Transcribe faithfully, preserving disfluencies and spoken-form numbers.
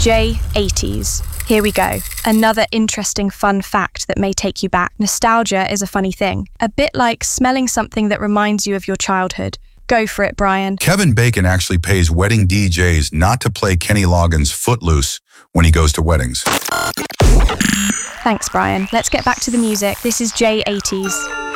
J eighties. Here we go. Another interesting fun fact that may take you back. Nostalgia is a funny thing. A bit like smelling something that reminds you of your childhood. Go for it, Brian. Kevin Bacon actually pays wedding D Js not to play Kenny Loggins' Footloose when he goes to weddings. Thanks, Brian. Let's get back to the music. This is J eighties.